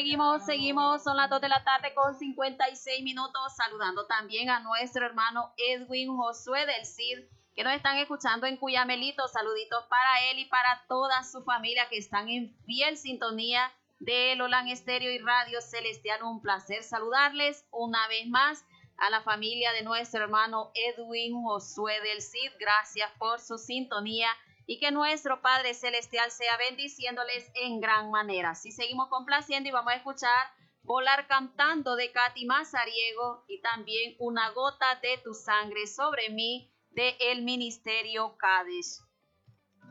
seguimos, son las 2 de la tarde con 56 minutos, saludando también a nuestro hermano Edwin Josué del CID, que nos están escuchando en Cuyamelito. Saluditos para él y para toda su familia que están en fiel sintonía de Olan Estéreo y Radio Celestial. Un placer saludarles una vez más a la familia de nuestro hermano Edwin Josué del CID. Gracias por su sintonía y que nuestro Padre Celestial sea bendiciéndoles en gran manera. Así seguimos complaciendo y vamos a escuchar Volar Cantando de Katy Mazariego y también Una Gota de tu Sangre sobre mí de El Ministerio Cádiz.